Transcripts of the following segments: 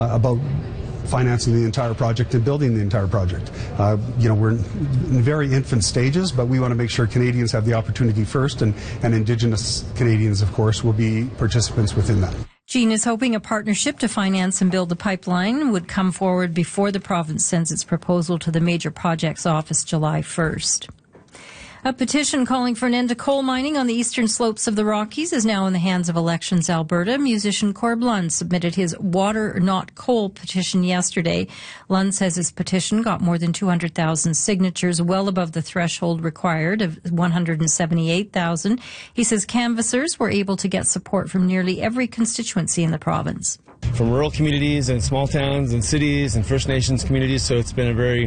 about financing the entire project and building the entire project. We're in very infant stages, but we want to make sure Canadians have the opportunity first, and Indigenous Canadians, of course, will be participants within that. Jean is hoping a partnership to finance and build the pipeline would come forward before the province sends its proposal to the Major Projects Office July 1st. A petition calling for an end to coal mining on the eastern slopes of the Rockies is now in the hands of Elections Alberta. Musician Corb Lund submitted his Water Not Coal petition yesterday. Lund says his petition got more than 200,000 signatures, well above the threshold required of 178,000. He says canvassers were able to get support from nearly every constituency in the province. From rural communities and small towns and cities and First Nations communities, so it's been a very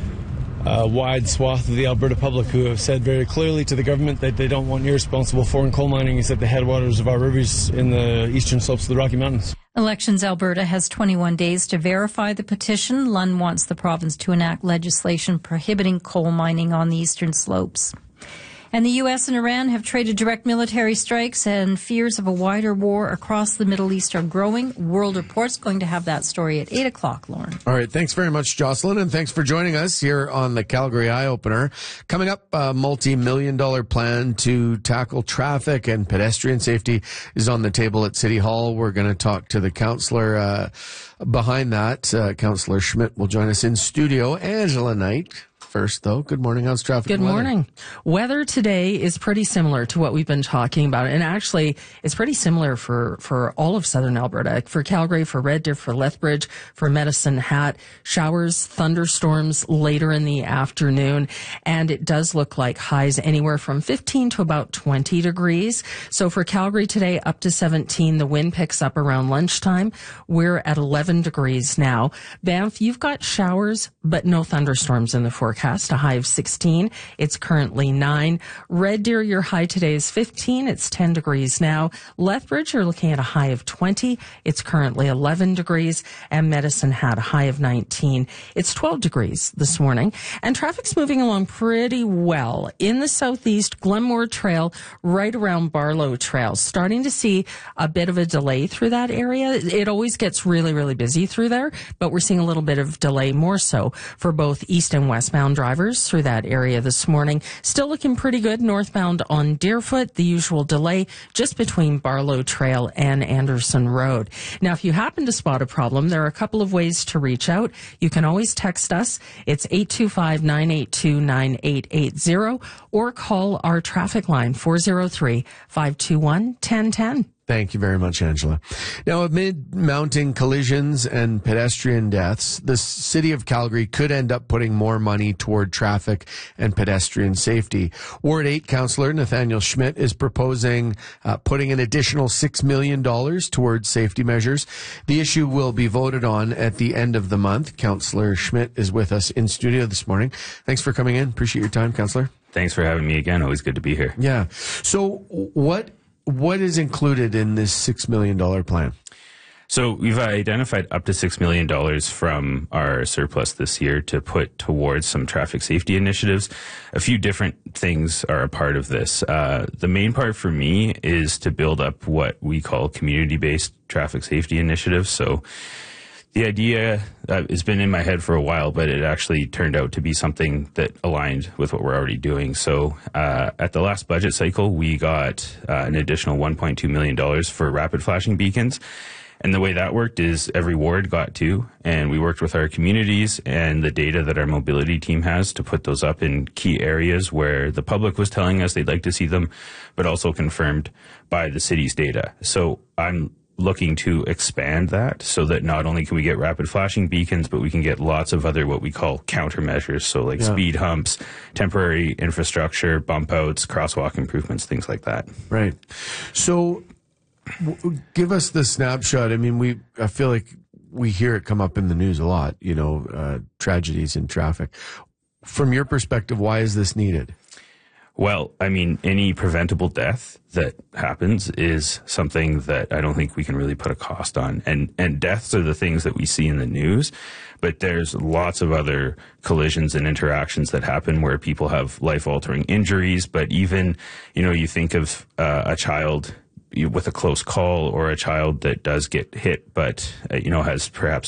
wide swath of the Alberta public who have said very clearly to the government that they don't want irresponsible foreign coal mining at the headwaters of our rivers in the eastern slopes of the Rocky Mountains. Elections Alberta has 21 days to verify the petition. Lund wants the province to enact legislation prohibiting coal mining on the eastern slopes. And the U.S. and Iran have traded direct military strikes, and fears of a wider war across the Middle East are growing. World Report's going to have that story at 8 o'clock, Lauren. All right, thanks very much, Jocelyn, and thanks for joining us here on the Calgary Eye Opener. Coming up, a multi-million-dollar plan to tackle traffic and pedestrian safety is on the table at City Hall. We're going to talk to the councillor behind that. Councillor Schmidt will join us in studio. Angela Knight. First, though, good morning. How's traffic? Good morning. Weather today is pretty similar to what we've been talking about. And actually, it's pretty similar for all of southern Alberta. For Calgary, for Red Deer, for Lethbridge, for Medicine Hat. Showers, thunderstorms later in the afternoon. And it does look like highs anywhere from 15 to about 20 degrees. So for Calgary today, up to 17. The wind picks up around lunchtime. We're at 11 degrees now. Banff, you've got showers, but no thunderstorms in the forecast. A high of 16. It's currently 9. Red Deer, your high today is 15. It's 10 degrees now. Lethbridge, you're looking at a high of 20. It's currently 11 degrees. And Medicine Hat, a high of 19. It's 12 degrees this morning. And traffic's moving along pretty well. In the southeast, Glenmore Trail, right around Barlow Trail. Starting to see a bit of a delay through that area. It always gets really, really busy through there, but we're seeing a little bit of delay more so for both east and westbound drivers through that area this morning. Still looking pretty good northbound on Deerfoot. The usual delay just between Barlow Trail and Anderson Road. Now, if you happen to spot a problem, there are a couple of ways to reach out. You can always text us. It's 825-982-9880 or call our traffic line 403-521-1010. Thank you very much, Angela. Now, amid mounting collisions and pedestrian deaths, the city of Calgary could end up putting more money toward traffic and pedestrian safety. Ward 8 Councillor Nathaniel Schmidt is proposing putting an additional $6 million towards safety measures. The issue will be voted on at the end of the month. Councillor Schmidt is with us in studio this morning. Thanks for coming in. Appreciate your time, Councillor. Thanks for having me again. Always good to be here. Yeah. So what is included in this $6 million plan? So we've identified up to $6 million from our surplus this year to put towards some traffic safety initiatives. A few different things are a part of this. The main part for me is to build up what we call community-based traffic safety initiatives. So the idea has been in my head for a while, but it actually turned out to be something that aligned with what we're already doing. So at the last budget cycle, we got an additional $1.2 million for rapid flashing beacons. And the way that worked is every ward got two, and we worked with our communities and the data that our mobility team has to put those up in key areas where the public was telling us they'd like to see them, but also confirmed by the city's data. So I'm looking to expand that so that not only can we get rapid flashing beacons, but we can get lots of other what we call countermeasures. So like speed humps, temporary infrastructure, bump outs, crosswalk improvements, things like that. Right. So give us the snapshot. I mean, I feel like we hear it come up in the news a lot, tragedies in traffic. From your perspective, why is this needed? Well, I mean, any preventable death that happens is something that I don't think we can really put a cost on. And deaths are the things that we see in the news, but there's lots of other collisions and interactions that happen where people have life-altering injuries. But even, you think of a child with a close call, or a child that does get hit, but has perhaps